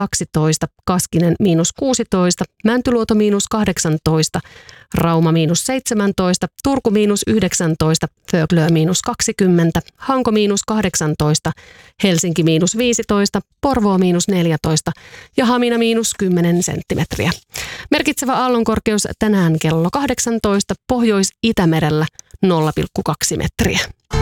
12, Kaskinen -16, Mäntyluoto -18, Rauma -17, Turku -19, Föglö -20, Hanko -18, Helsinki -15, Porvoo -14 ja Hamina -10 senttimetriä. Merkitsevä aallonkorkeus tänään kello 18, Pohjois-Itämerellä 0,2 metriä.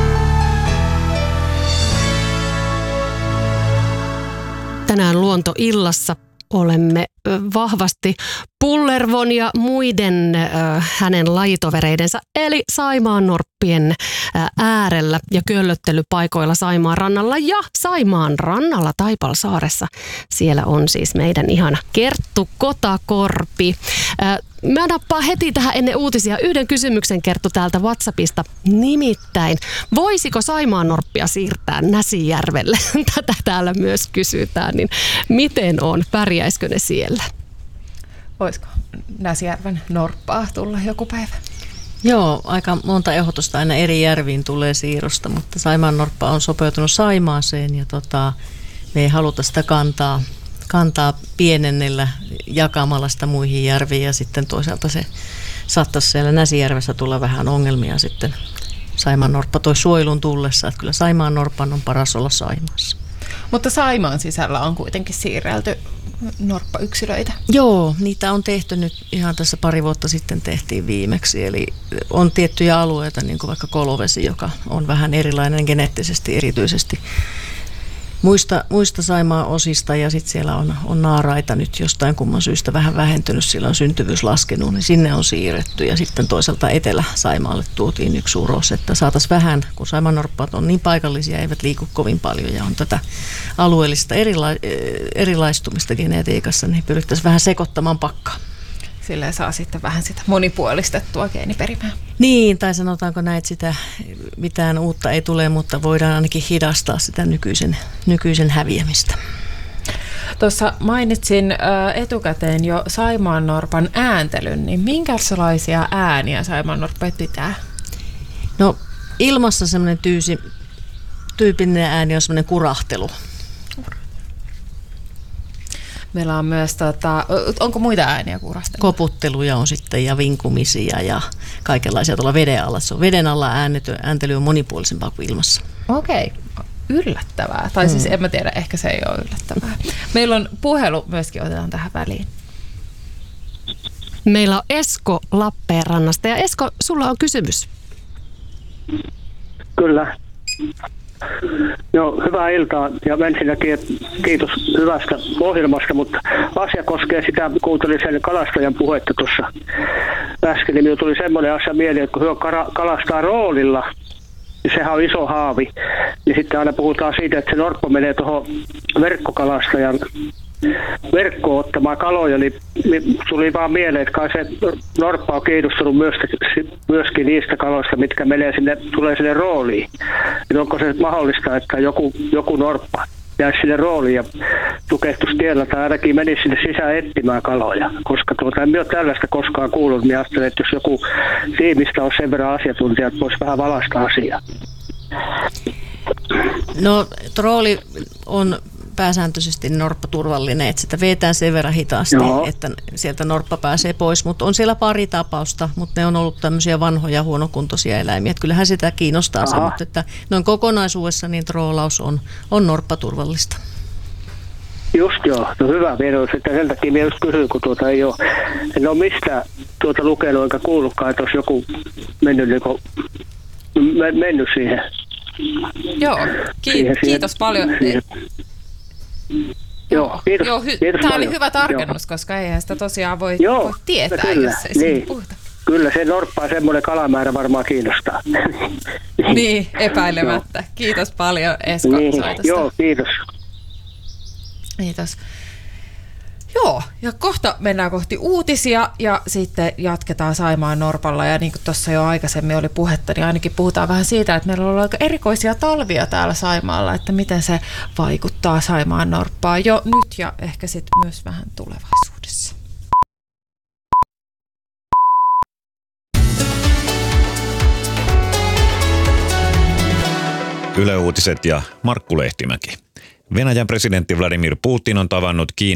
Tänään Luontoillassa olemme vahvasti Pullervon ja muiden hänen lajitovereidensa eli saimaannorppien äärellä ja köllöttelypaikoilla Saimaan rannalla ja Saimaan rannalla Taipalsaaressa. Siellä on siis meidän ihana Kerttu Kotakorpi. Mä nappaan heti tähän ennen uutisia yhden kysymyksen, Kerttu, täältä WhatsAppista. Nimittäin, voisiko saimaannorppia siirtää Näsijärvelle? Tätä täällä myös kysytään. Niin miten on? Pärjäisikö ne siellä? Voisiko Näsijärven norppaa tulla joku päivä? Joo, aika monta ehdotusta aina eri järviin tulee siirrosta, mutta saimaannorppa on sopeutunut Saimaaseen ja me ei haluta sitä kantaa pienennellä jakamalla sitä muihin järviin ja sitten toisaalta se saattaisi siellä Näsijärvessä tulla vähän ongelmia sitten saimaannorppa toi suojelun tullessa, että kyllä saimaannorpan on paras olla Saimaassa. Mutta Saimaan sisällä on kuitenkin siirrelty norppayksilöitä. Joo, niitä on tehty nyt ihan tässä pari vuotta sitten tehtiin viimeksi, eli on tiettyjä alueita, niin kuin vaikka Kolovesi, joka on vähän erilainen geneettisesti erityisesti muista Saimaan osista ja sitten siellä on naaraita nyt jostain kumman syystä vähän vähentynyt, sillä on syntyvyys laskenut, niin sinne on siirretty ja sitten toisaalta Etelä-Saimaalle tuotiin yksi uros, että saataisiin vähän, kun saimaannorppaat on niin paikallisia, eivät liiku kovin paljon ja on tätä alueellista erilaistumista genetiikassa, niin pyrittäisiin vähän sekoittamaan pakkaa. Sillä saa sitten vähän sitä monipuolistettua geeniperimää. Niin, tai sanotaanko näin, että sitä mitään uutta ei tule, mutta voidaan ainakin hidastaa sitä nykyisen häviämistä. Tuossa mainitsin etukäteen jo saimaannorpan ääntelyn, niin minkälaisia ääniä saimaannorppa pitää? No ilmassa semmoinen tyypillinen ääni on semmoinen kurahtelu. Meillä on myös, onko muita ääniä kuin urastelua? Koputteluja on sitten ja vinkumisia ja kaikenlaisia tuolla veden alla. Se on veden alla ääntely on monipuolisempaa kuin ilmassa. Okei, yllättävää. Tai siis en mä tiedä, ehkä se ei ole yllättävää. Meillä on puhelu myöskin, otetaan tähän väliin. Meillä on Esko Lappeenrannasta ja Esko, sulla on kysymys. Kyllä. Joo, hyvää iltaa ja ensinnäkin kiitos hyvästä ohjelmasta, mutta asia koskee sitä, kuuntelin sen kalastajan puhetta tuossa äsken, niin tuli semmoinen asia mieleen, että kun he kalastaa roolilla, niin sehän on iso haavi, niin sitten aina puhutaan siitä, että se norppa menee tuohon verkkokalastajan verkkoon ottamaan kaloja, niin tuli vaan mieleen, että kai se norppa on kiinnostunut myöskin niistä kaloista, mitkä tulee sinne rooliin. Ja onko se mahdollista, että joku norppa jäisi sinne rooliin ja tukehtuisi tiellä tai ainakin menisi sinne sisään etsimään kaloja, koska en ole tällaista koskaan kuullut, niin ajattelin, että jos joku tiimistä on sen verran asiantuntija, että voisi vähän valaista asiaa. No trooli on pääsääntöisesti norppaturvallinen, että sitä vetään sen verran hitaasti, että sieltä norppa pääsee pois, mutta on siellä pari tapausta, mutta ne on ollut tämmöisiä vanhoja huonokuntoisia eläimiä, että kyllähän sitä kiinnostaa se, mutta että noin kokonaisuudessa niin troolaus on norppaturvallista. Just joo, no hyvä vieros, että sen takia minä just kysyin, kun en ole mistään lukenut eikä kuullutkaan, että olisi joku mennyt siihen. Joo, kiitos paljon. Joo, kiitos. Tämä oli hyvä tarkennus, koska eihän sitä tosiaan voi tietää, kyllä, jos ei siitä puhuta. Kyllä, se norppaa semmoinen kalamäärä varmaan kiinnostaa. Niin, epäilemättä. Kiitos paljon Esko soitosta. Joo, kiitos. Kiitos. Joo, ja kohta mennään kohti uutisia ja sitten jatketaan Saimaan norpalla. Ja niin kuin tuossa jo aikaisemmin oli puhetta, niin ainakin puhutaan vähän siitä, että meillä on ollut aika erikoisia talvia täällä Saimaalla, että miten se vaikuttaa Saimaan norppaan jo nyt ja ehkä sitten myös vähän tulevaisuudessa. Yle Uutiset ja Markku Lehtimäki. Venäjän presidentti Vladimir Putin on tavannut Kiinan